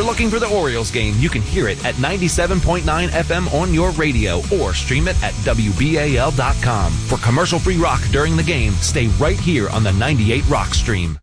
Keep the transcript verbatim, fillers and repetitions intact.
you're looking for the Orioles game, you can hear it at ninety-seven point nine F M on your radio or stream it at W B A L dot com. For commercial-free rock during the game, stay right here on the ninety-eight Rock Stream.